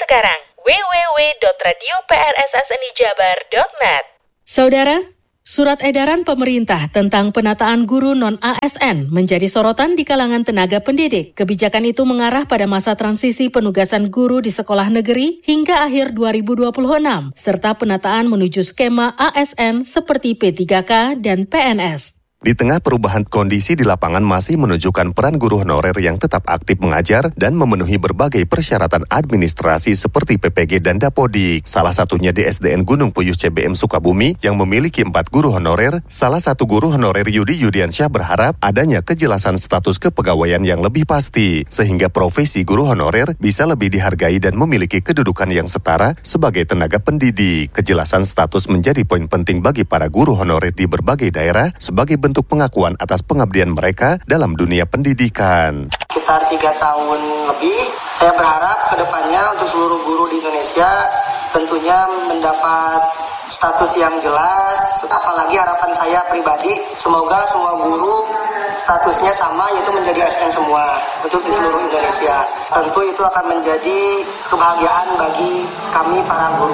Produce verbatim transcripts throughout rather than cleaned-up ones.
sekarang w w w dot radio p r s s n i jabar dot net. Saudara, surat edaran pemerintah tentang penataan guru non-A S N menjadi sorotan di kalangan tenaga pendidik. Kebijakan itu mengarah pada masa transisi penugasan guru di sekolah negeri hingga akhir dua ribu dua puluh enam, serta penataan menuju skema A S N seperti P tiga K dan P N S. Di tengah perubahan kondisi di lapangan masih menunjukkan peran guru honorer yang tetap aktif mengajar dan memenuhi berbagai persyaratan administrasi seperti P P G dan Dapodik. Salah satunya di S D N Gunung Puyuh C B M Sukabumi yang memiliki empat guru honorer. Salah satu guru honorer Yudi Yudiansyah berharap adanya kejelasan status kepegawaian yang lebih pasti, sehingga profesi guru honorer bisa lebih dihargai dan memiliki kedudukan yang setara sebagai tenaga pendidik. Kejelasan status menjadi poin penting bagi para guru honorer di berbagai daerah sebagai bentuk untuk pengakuan atas pengabdian mereka dalam dunia pendidikan. Sekitar tiga tahun lebih, saya berharap ke depannya untuk seluruh guru di Indonesia tentunya mendapat status yang jelas, apalagi harapan saya pribadi, semoga semua guru statusnya sama, yaitu menjadi A S N semua untuk di seluruh Indonesia. Tentu itu akan menjadi kebahagiaan bagi kami para guru.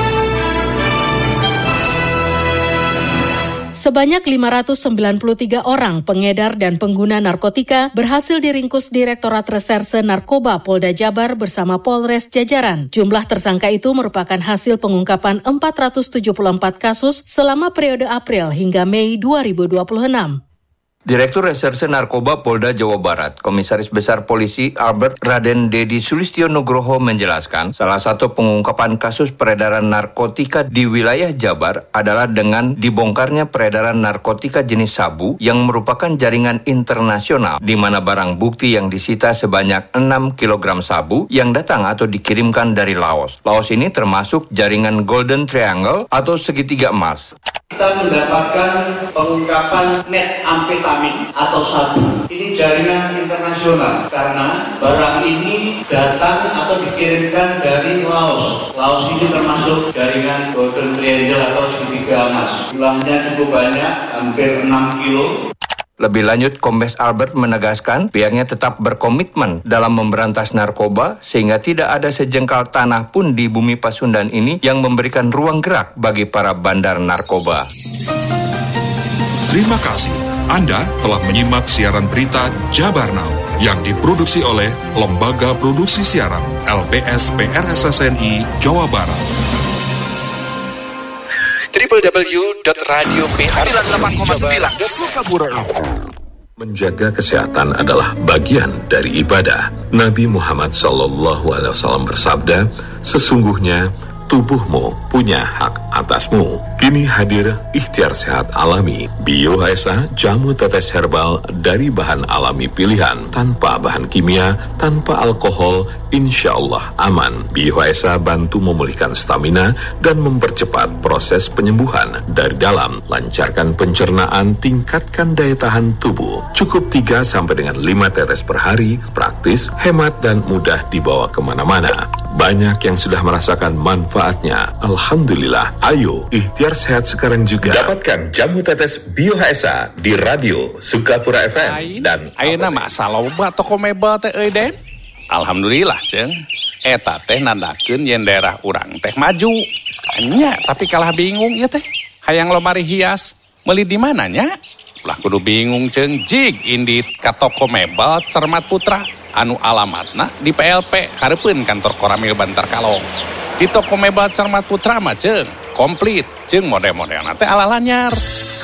Sebanyak lima ratus sembilan puluh tiga orang pengedar dan pengguna narkotika berhasil diringkus Direktorat Reserse Narkoba Polda Jabar bersama Polres jajaran. Jumlah tersangka itu merupakan hasil pengungkapan empat ratus tujuh puluh empat kasus selama periode April hingga Mei dua ribu dua puluh enam. Direktur Reserse Narkoba Polda Jawa Barat, Komisaris Besar Polisi Albert Raden Dedi Sulistyo Nugroho menjelaskan, salah satu pengungkapan kasus peredaran narkotika di wilayah Jabar adalah dengan dibongkarnya peredaran narkotika jenis sabu yang merupakan jaringan internasional, di mana barang bukti yang disita sebanyak enam kilogram sabu yang datang atau dikirimkan dari Laos. Laos ini termasuk jaringan Golden Triangle atau segitiga emas. Kita mendapatkan pengungkapan metamfetamin atau sabu. Ini jaringan internasional karena barang ini datang atau dikirimkan dari Laos. Laos ini termasuk jaringan Golden Triangle atau segitiga emas. Jumlahnya cukup banyak, hampir enam kilo. Lebih lanjut, Kombes Albert menegaskan pihaknya tetap berkomitmen dalam memberantas narkoba sehingga tidak ada sejengkal tanah pun di bumi Pasundan ini yang memberikan ruang gerak bagi para bandar narkoba. Terima kasih. Anda telah menyimak siaran berita Jabar Now yang diproduksi oleh Lembaga Produksi Siaran L P S P R S S N I Jawa Barat. w w w dot radio p r sembilan puluh delapan koma sembilan Sukabura. Menjaga kesehatan adalah bagian dari ibadah. Nabi Muhammad sallallahu alaihi wasallam bersabda, sesungguhnya tubuhmu punya hak atasmu. Kini hadir ikhtiar sehat alami, Bio H S A jamu tetes herbal dari bahan alami pilihan, tanpa bahan kimia, tanpa alkohol, insya Allah aman. Bio H S A bantu memulihkan stamina dan mempercepat proses penyembuhan dari dalam, lancarkan pencernaan, tingkatkan daya tahan tubuh. Cukup tiga sampai dengan lima tetes per hari, praktis, hemat dan mudah dibawa kemana-mana. Banyak yang sudah merasakan manfaatnya. Alhamdulillah. Ayo, ikhtiar sehat sekarang juga. Dapatkan jamu tetes Bio H S A di radio Sukapura F M Ain, dan ayeuna mah saloba toko mebel teh euy Den. Alhamdulillah ceung. Eta teh nandakeun yen daerah urang teh maju. Nya, tapi kalah bingung ieu teh. Hayang lomari hias, meuli di mana nya? Ulah kudu bingung ceung, jig indit ka toko mebel Cermat Putra. Anu alamatna di P L P hareupeun kantor Koramil Bantar Kalong. Di toko mebel Cermat Putra mah ceung komplit, ceung model-modelna teh ala lanyar.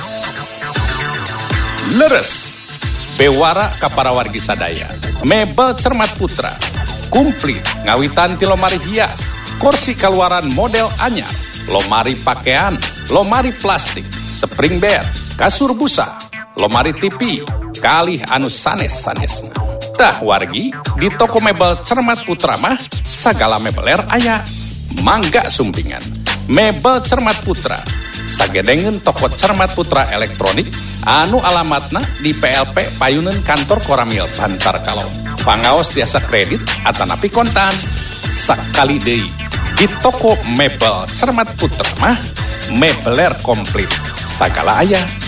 Leres bewara ka para wargi sadaya. Mebel Cermat Putra komplit ngawitan ti lomari hias, kursi kaluaran model anyar, lomari pakaian, lomari plastik, spring bed, kasur busa, lomari T V, kalih anu sanes-sanesna. Tah wargi, di toko mebel Cermat Putra mah sagala mebeler aya. Mangga sumpingan. Mebel Cermat Putra. Sagedengeun toko Cermat Putra elektronik anu alamatna di P L P Payuneun kantor Koramil Bantar Kalong. Pangaos tiasa kredit atanapi kontan. Sakali deui di toko mebel Cermat Putra mah mebeler komplit. Sagala aya.